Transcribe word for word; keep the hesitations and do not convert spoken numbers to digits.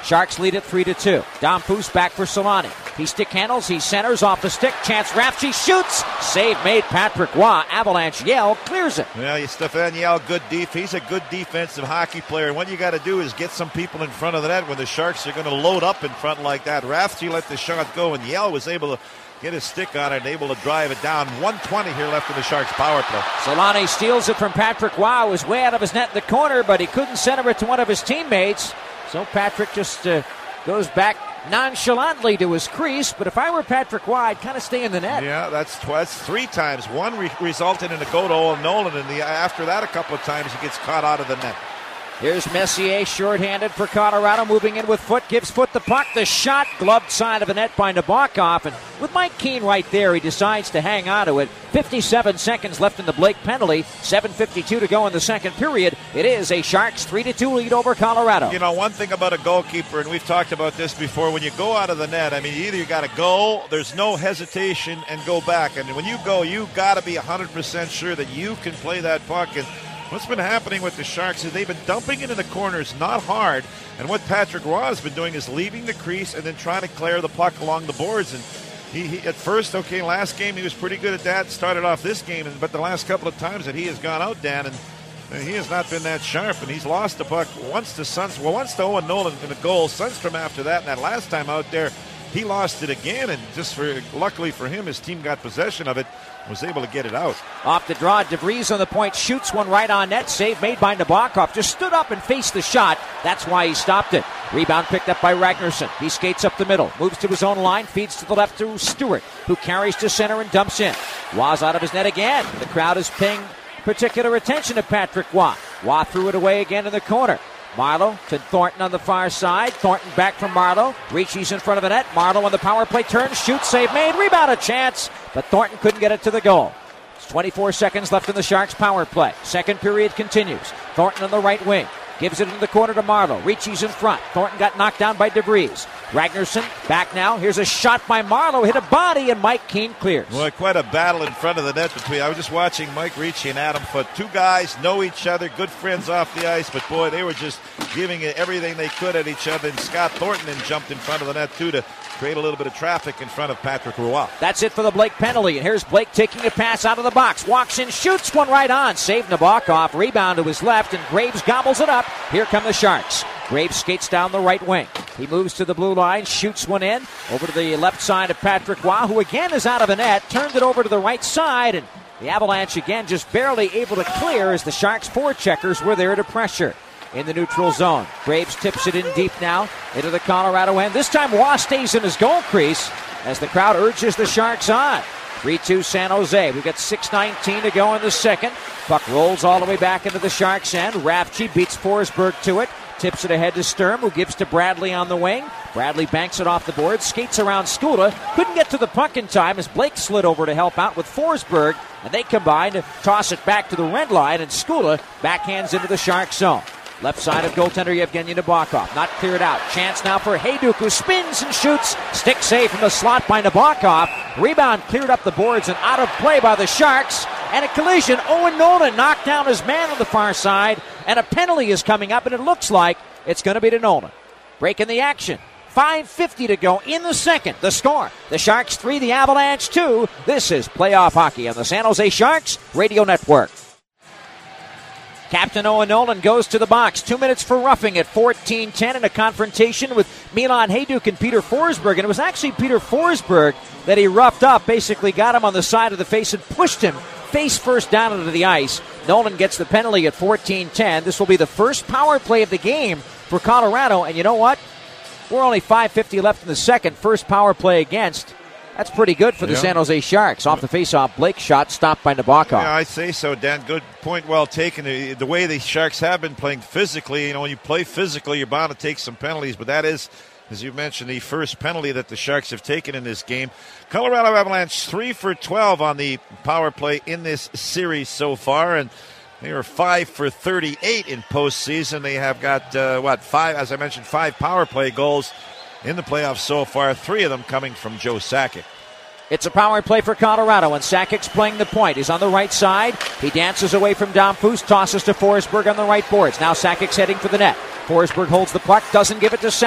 Sharks lead it three to two. Domfus back for Solani. He stick handles, he centers off the stick. Chance Rafchi shoots. Save made Patrick Roy. Avalanche Yell clears it. Well, Stefan Yell, good def. He's a good defensive hockey player. And what you got to do is get some people in front of the net when the Sharks are going to load up in front like that. Rafchi let the shot go, and Yell was able to get his stick on it and able to drive it down. one twenty here left in the Sharks' power play. Solani steals it from Patrick Roy. It was way out of his net in the corner, but he couldn't center it to one of his teammates. So Patrick just uh, goes back nonchalantly to his crease. But if I were Patrick Roy, I'd kind of stay in the net. Yeah, that's, tw- that's three times. One re- resulted in a go to Owen Nolan, and the, after that a couple of times he gets caught out of the net. Here's Messier, shorthanded for Colorado, moving in with Foot, gives Foot the puck, the shot, gloved side of the net by Nabokov, and with Mike Keane right there, he decides to hang on to it. fifty-seven seconds left in the Blake penalty, seven fifty-two to go in the second period. It is a Sharks three to two lead over Colorado. You know, one thing about a goalkeeper, and we've talked about this before, when you go out of the net, I mean, either you got to go, there's no hesitation, and go back, and when you go, you got to be one hundred percent sure that you can play that puck. And what's been happening with the Sharks is they've been dumping it in the corners, not hard. And what Patrick Roy has been doing is leaving the crease and then trying to clear the puck along the boards. And he, he at first, okay, last game he was pretty good at that. Started off this game, and, but the last couple of times that he has gone out, Dan, and, and he has not been that sharp. And he's lost the puck once to Suns. Well, once to Owen Nolan in the goal. Sundstrom after that, and that last time out there, he lost it again. And just for luckily for him, his team got possession of it. Was able to get it out. Off the draw, DeVries on the point, shoots one right on net. Save made by Nabokov. Just stood up and faced the shot. That's why he stopped it. Rebound picked up by Ragnarsson. He skates up the middle, moves to his own line, feeds to the left to Stewart, who carries to center and dumps in. Wa's out of his net again. The crowd is paying particular attention to Patrick Roy. Wa threw it away again in the corner. Marleau to Thornton on the far side. Thornton back from Marleau. Reaches in front of the net. Marleau on the power play turn. Shoots, save made. Rebound, a chance. But Thornton couldn't get it to the goal. It's twenty-four seconds left in the Sharks power play. Second period continues. Thornton on the right wing. Gives it in the corner to Marleau. Reaches in front. Thornton got knocked down by DeVries. Ragnarsson back now. Here's a shot by Marleau. Hit a body, and Mike Keane clears. Well, quite a battle in front of the net between. I was just watching Mike Ricci and Adam Foote. Two guys know each other, good friends off the ice, but boy, they were just giving it everything they could at each other. And Scott Thornton then jumped in front of the net too to create a little bit of traffic in front of Patrick Roy. That's it for the Blake penalty. And here's Blake taking a pass out of the box. Walks in, shoots one right on. Saved Nabokov. Rebound to his left, and Graves gobbles it up. Here come the Sharks. Graves skates down the right wing. He moves to the blue line, shoots one in. Over to the left side of Patrick Roy, who again is out of the net. Turned it over to the right side, and the Avalanche again just barely able to clear as the Sharks forecheckers were there to pressure in the neutral zone. Graves tips it in deep now into the Colorado end. This time Roy stays in his goal crease as the crowd urges the Sharks on. three two San Jose. We've got six nineteen to go in the second. Puck rolls all the way back into the Sharks end. Rafchi beats Forsberg to it. Tips it ahead to Sturm, who gives to Bradley on the wing. Bradley banks it off the board, skates around Skula. Couldn't get to the puck in time as Blake slid over to help out with Forsberg. And they combine to toss it back to the red line, and Skula backhands into the Sharks zone. Left side of goaltender Yevgeny Nabokov. Not cleared out. Chance now for Hayduk, who spins and shoots. Stick save from the slot by Nabokov. Rebound cleared up the boards and out of play by the Sharks. And a collision. Owen Nolan knocked down his man on the far side. And a penalty is coming up, and it looks like it's going to be to Nolan. Breaking the action. five fifty to go in the second. The score. The Sharks three, the Avalanche two. This is playoff hockey on the San Jose Sharks Radio Network. Captain Owen Nolan goes to the box. Two minutes for roughing at fourteen ten in a confrontation with Milan Hayduk and Peter Forsberg. And it was actually Peter Forsberg that he roughed up, basically got him on the side of the face and pushed him face first down into the ice. Nolan gets the penalty at fourteen ten. This will be the first power play of the game for Colorado. And you know what? We're only five fifty left in the second. First power play against. That's pretty good for the yeah. San Jose Sharks. Off the face-off, Blake shot stopped by Nabokov. Yeah, I'd say so, Dan. Good point, well taken. The, the way the Sharks have been playing physically, you know, when you play physically, you're bound to take some penalties, but that is, as you mentioned, the first penalty that the Sharks have taken in this game. Colorado Avalanche three for twelve on the power play in this series so far, and they are five for thirty-eight in postseason. They have got, uh, what, five, as I mentioned, five power play goals in the playoffs so far, three of them coming from Joe Sakic. It's a power play for Colorado, and Sakic's playing the point. He's on the right side. He dances away from Domfus, tosses to Forsberg on the right boards. Now Sakic's heading for the net. Forsberg holds the puck, doesn't give it to Sakic.